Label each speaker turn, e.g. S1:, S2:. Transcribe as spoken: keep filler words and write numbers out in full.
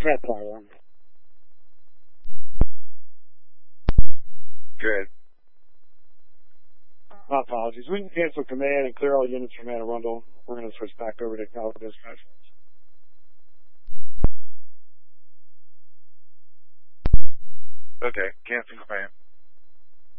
S1: Threat Tower.
S2: Good.
S1: My apologies. We can cancel command and clear all units from Anne Arundel. We're going to switch back over to Cal Dispatch.
S2: Okay, cancel command.